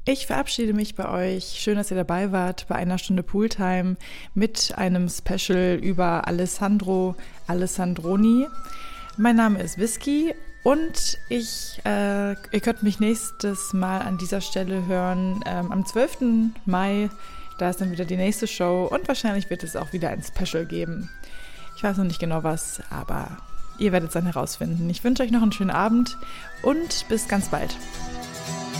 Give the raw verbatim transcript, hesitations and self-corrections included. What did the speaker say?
Ich verabschiede mich bei euch. Schön, dass ihr dabei wart bei einer Stunde Pooltime mit einem Special über Alessandro Alessandroni. Mein Name ist Whisky und ich, äh, ihr könnt mich nächstes Mal an dieser Stelle hören ähm, am zwölften Mai. Da ist dann wieder die nächste Show und wahrscheinlich wird es auch wieder ein Special geben. Ich weiß noch nicht genau was, aber ihr werdet es dann herausfinden. Ich wünsche euch noch einen schönen Abend und bis ganz bald.